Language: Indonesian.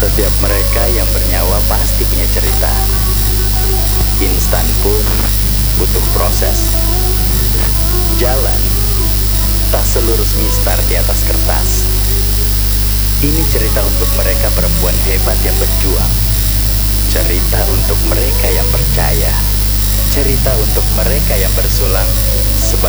Setiap mereka yang bernyawa pasti punya cerita. Instan pun butuh proses. Jalan tak selurus mistar di atas kertas. Ini cerita untuk mereka perempuan hebat yang berjuang. Cerita untuk mereka yang percaya. Cerita untuk mereka yang bersulang sebagai